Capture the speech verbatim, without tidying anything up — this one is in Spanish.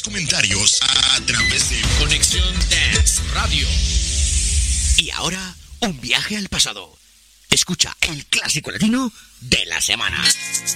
comentarios a través de Conexión Dance Radio. Y ahora, un viaje al pasado. Escucha el clásico latino de la semana.